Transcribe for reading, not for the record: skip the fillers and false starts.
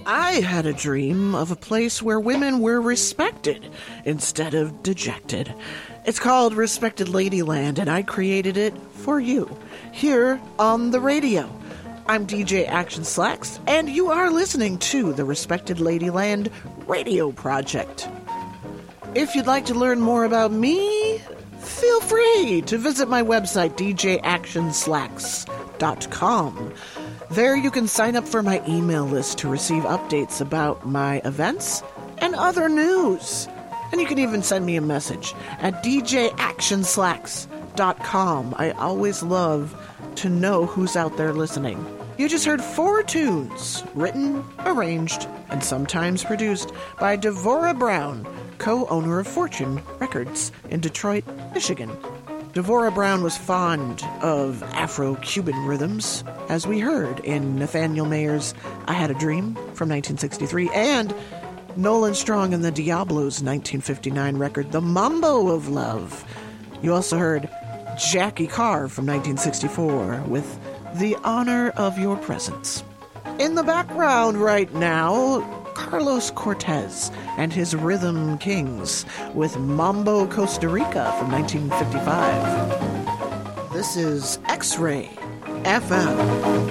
I had a dream of a place where women were respected instead of dejected. It's called Respected Ladyland, and I created it for you, here on the radio. I'm DJ Action Slacks, and you are listening to the Respected Ladyland Radio Project. If you'd like to learn more about me, feel free to visit my website, djactionslacks.com. There you can sign up for my email list to receive updates about my events and other news. And you can even send me a message at djactionslacks.com. I always love to know who's out there listening. You just heard 4 tunes, written, arranged, and sometimes produced by Devorah Brown, co-owner of Fortune Records in Detroit, Michigan. Devorah Brown was fond of Afro-Cuban rhythms, as we heard in Nathaniel Mayer's I Had a Dream from 1963, and Nolan Strong and the Diablos' 1959 record, The Mambo of Love. You also heard Jackie Carr from 1964 with The Honor of Your Presence. In the background right now, Carlos Cortez and his Rhythm Kings with Mambo Costa Rica from 1955. This is X-Ray FM.